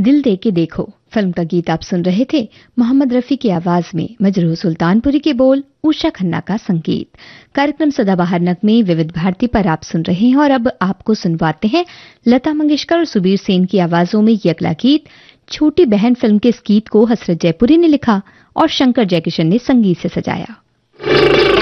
दिल दे के देखो फिल्म का गीत आप सुन रहे थे। मोहम्मद रफी की आवाज में मजरूह सुल्तानपुरी के बोल, उषा खन्ना का संगीत। कार्यक्रम सदाबहार नगमे विविध भारती पर आप सुन रहे हैं और अब आपको सुनवाते हैं लता मंगेशकर और सुबीर सेन की आवाजों में ये अगला गीत। छोटी बहन फिल्म के इस गीत को हसरत जयपुरी ने लिखा और शंकर जयकिशन ने संगीत से सजाया।